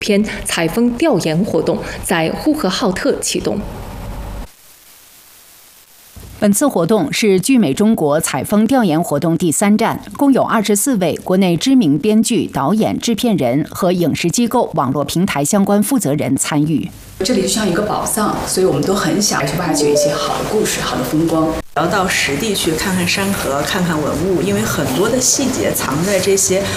篇采风调研活动在呼和浩特启动。 本次活动是聚美中国采风调研活动第3站，共有24位国内知名编剧、导演、制片人和影视机构、网络平台相关负责人参与。 这里就像一个宝藏，所以我们都很想去挖掘一些好的故事、好的风光。 要到实地去看看山河，看看文物，因为很多的细节藏在这些